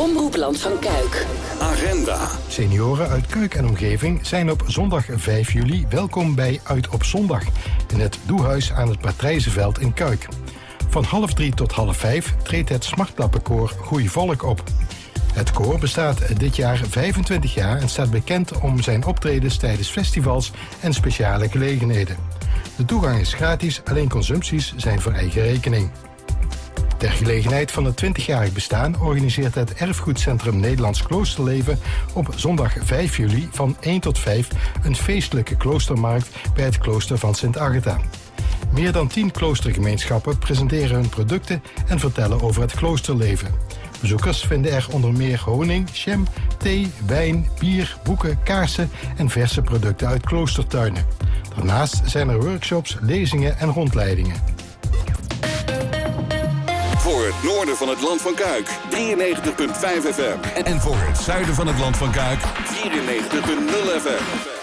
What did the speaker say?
Omroep Land van Kuik. Agenda. Senioren uit Kuik en omgeving zijn op zondag 5 juli welkom bij Uit op Zondag in het Doehuis aan het Patrijzenveld in Kuik. Van 2:30 tot 4:30 treedt het Smartlappenkoor Goeie Volk op. Het koor bestaat dit jaar 25 jaar en staat bekend om zijn optredens tijdens festivals en speciale gelegenheden. De toegang is gratis, alleen consumpties zijn voor eigen rekening. Ter gelegenheid van het 20-jarig bestaan organiseert het Erfgoedcentrum Nederlands Kloosterleven op zondag 5 juli van 1 tot 5 een feestelijke kloostermarkt bij het klooster van Sint Agatha. Meer dan 10 kloostergemeenschappen presenteren hun producten en vertellen over het kloosterleven. Bezoekers vinden er onder meer honing, jam, thee, wijn, bier, boeken, kaarsen en verse producten uit kloostertuinen. Daarnaast zijn er workshops, lezingen en rondleidingen. Voor het noorden van het Land van Kuik, 93.5 FM. En voor het zuiden van het Land van Kuik, 94.0 FM.